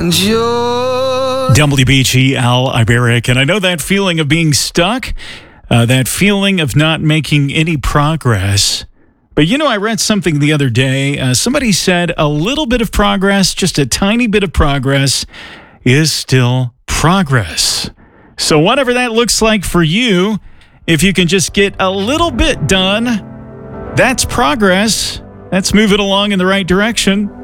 WBG Al Iberic, and I know that feeling of being stuck, that feeling of not making any progress. But I read something the other day. Somebody said a little bit of progress, just a tiny bit of progress, is still progress. So whatever that looks like for you, if you can just get a little bit done, that's progress. Let's move it along in the right direction.